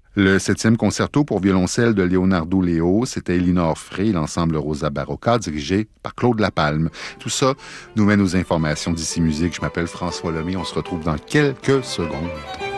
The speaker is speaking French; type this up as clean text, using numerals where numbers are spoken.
Le 7e concerto pour violoncelle de Leonardo Leo, c'était Elinor Frey, l'ensemble Rosa Barocca, dirigé par Claude Lapalme. Tout ça nous mène aux informations d'ici musique. Je m'appelle François Lemay. On se retrouve dans quelques secondes.